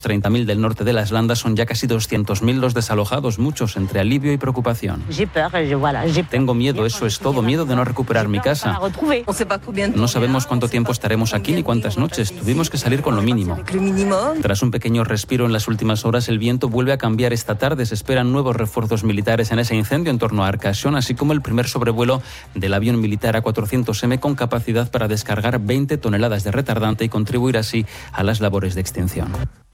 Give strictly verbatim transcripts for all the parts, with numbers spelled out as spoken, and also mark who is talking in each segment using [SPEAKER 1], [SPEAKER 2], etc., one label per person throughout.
[SPEAKER 1] treinta mil del norte de las Landas, son ya casi doscientos mil los desalojados, muchos entre alivio y preocupación. Tengo miedo, eso es todo, miedo de no recuperar mi casa. No sabemos cuánto tiempo estaremos aquí ni cuántas noches, tuvimos que salir con lo mínimo. Tras un pequeño respiro en las últimas horas, el viento vuelve a cambiar esta tarde. Se esperan nuevos refuerzos militares en ese incendio en torno a Arcachón, así como el primer sobrevuelo del avión militar A cuatrocientos eme con capacidad para descargar veinte toneladas de retardante y contribuir así a las labores de extinción.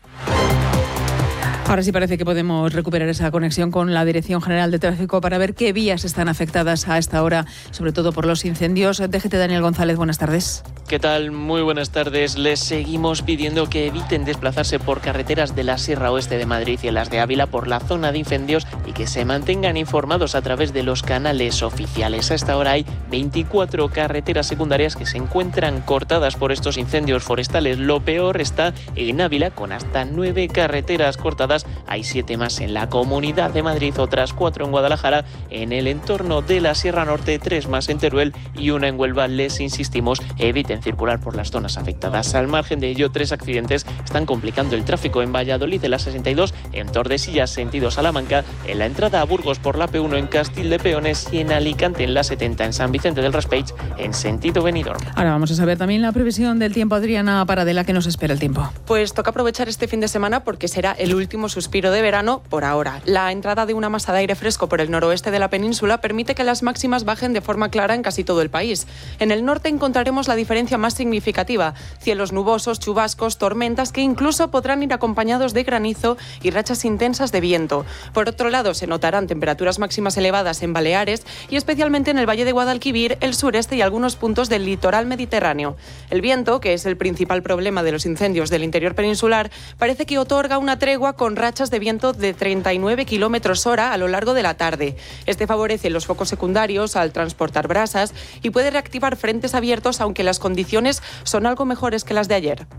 [SPEAKER 2] Ahora sí parece que podemos recuperar esa conexión con la Dirección General de Tráfico para ver qué vías están afectadas a esta hora, sobre todo por los incendios. D G T Daniel González, buenas tardes.
[SPEAKER 3] ¿Qué tal? Muy buenas tardes. Les seguimos pidiendo que eviten desplazarse por carreteras de la Sierra Oeste de Madrid y en las de Ávila por la zona de incendios y que se mantengan informados a través de los canales oficiales. A esta hora hay veinticuatro carreteras secundarias que se encuentran cortadas por estos incendios forestales. Lo peor está en Ávila, con hasta nueve carreteras cortadas. Hay siete más en la Comunidad de Madrid, otras cuatro en Guadalajara, en el entorno de la Sierra Norte, tres más en Teruel y una en Huelva. Les insistimos, eviten circular por las zonas afectadas. Al margen de ello, tres accidentes están complicando el tráfico en Valladolid, en la sesenta y dos, en Tordesillas, sentido Salamanca, en la entrada a Burgos por la P uno, en Castil de Peones y en Alicante, en la setenta, en San Vicente del Raspeig, en sentido Benidorm.
[SPEAKER 2] Ahora vamos a saber también la previsión del tiempo. Adriana Paradela, ¿qué nos espera el tiempo?
[SPEAKER 4] Pues toca aprovechar este fin de semana porque será el último suspiro de verano por ahora. La entrada de una masa de aire fresco por el noroeste de la península permite que las máximas bajen de forma clara en casi todo el país. En el norte encontraremos la diferencia más significativa: cielos nubosos, chubascos, tormentas que incluso podrán ir acompañados de granizo y rachas intensas de viento. Por otro lado, se notarán temperaturas máximas elevadas en Baleares y especialmente en el Valle de Guadalquivir, el sureste y algunos puntos del litoral mediterráneo. El viento, que es el principal problema de los incendios del interior peninsular, parece que otorga una tregua con rachas de viento de treinta y nueve kilómetros hora a lo largo de la tarde. Este favorece los focos secundarios al transportar brasas y puede reactivar frentes abiertos, aunque las condiciones son algo mejores que las de ayer.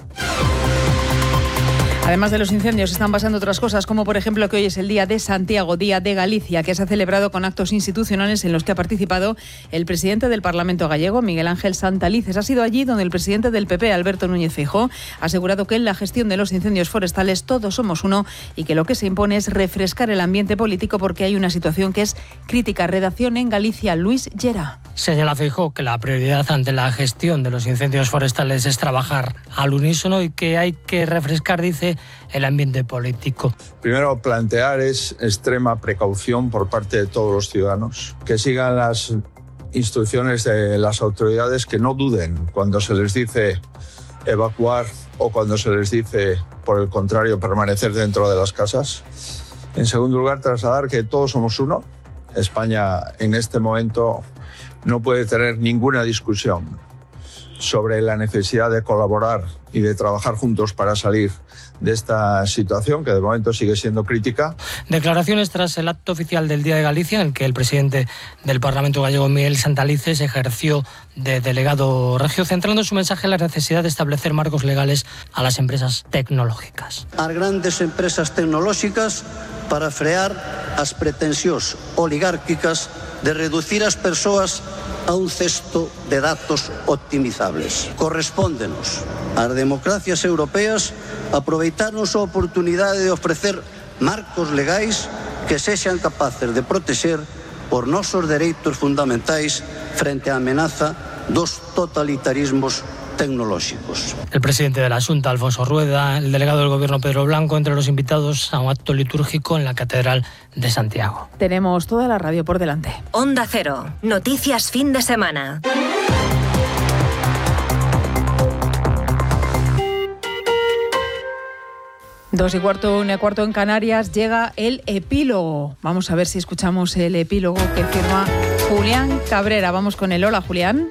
[SPEAKER 2] Además de los incendios, están pasando otras cosas, como por ejemplo que hoy es el Día de Santiago, Día de Galicia, que se ha celebrado con actos institucionales en los que ha participado el presidente del Parlamento gallego, Miguel Ángel Santalices. Ha sido allí donde el presidente del P P, Alberto Núñez Feijóo, ha asegurado que en la gestión de los incendios forestales todos somos uno y que lo que se impone es refrescar el ambiente político porque hay una situación que es crítica. Redacción en Galicia, Luis Llera.
[SPEAKER 5] Señala Feijóo que la prioridad ante la gestión de los incendios forestales es trabajar al unísono y que hay que refrescar, dice, el ambiente político.
[SPEAKER 6] Primero, plantear es extrema precaución por parte de todos los ciudadanos, que sigan las instrucciones de las autoridades, que no duden cuando se les dice evacuar o cuando se les dice, por el contrario, permanecer dentro de las casas. En segundo lugar, trasladar que todos somos uno. España en este momento no puede tener ninguna discusión sobre la necesidad de colaborar y de trabajar juntos para salir de esta situación, que de momento sigue siendo crítica.
[SPEAKER 5] Declaraciones tras el acto oficial del Día de Galicia, en el que el presidente del Parlamento gallego, Miguel Santalices, ejerció de delegado regio, centrando su mensaje en la necesidad de establecer marcos legales a las empresas tecnológicas.
[SPEAKER 7] As grandes empresas tecnolóxicas para frear as pretensións oligárquicas de reducir as persoas a un cesto de datos optimizables. Correspóndenos ás democracias europeas aproveitarnos a oportunidade de ofrecer marcos legais que sexan capaces de protexer os nosos dereitos fundamentais frente á amenaza dos totalitarismos tecnológicos.
[SPEAKER 5] El presidente de la Xunta, Alfonso Rueda, el delegado del Gobierno, Pedro Blanco, entre los invitados a un acto litúrgico en la Catedral de Santiago.
[SPEAKER 2] Tenemos toda la radio por delante.
[SPEAKER 8] Onda Cero, noticias fin de semana.
[SPEAKER 2] Dos y cuarto, una y cuarto en Canarias, llega el epílogo. Vamos a ver si escuchamos el epílogo que firma Julián Cabrera. Vamos con él. Hola, Julián.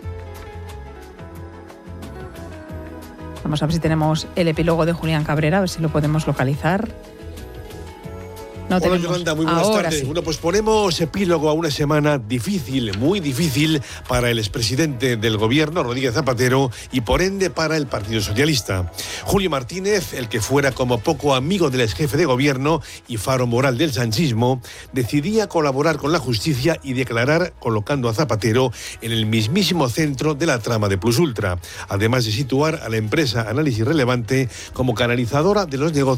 [SPEAKER 2] Vamos a ver si tenemos el epílogo de Julián Cabrera, a ver si lo podemos localizar. No
[SPEAKER 9] Hola,
[SPEAKER 2] tenemos.
[SPEAKER 9] Yolanda, muy buenas
[SPEAKER 2] Ahora
[SPEAKER 9] tardes.
[SPEAKER 2] sí.
[SPEAKER 9] Bueno, pues ponemos epílogo a una semana difícil, muy difícil para el expresidente del gobierno, Rodríguez Zapatero, y por ende para el Partido Socialista. Julio Martínez, el que fuera como poco amigo del exjefe de gobierno y faro moral del sanchismo, decidía colaborar con la justicia y declarar colocando a Zapatero en el mismísimo centro de la trama de Plus Ultra, además de situar a la empresa Análisis Relevante como canalizadora de los negocios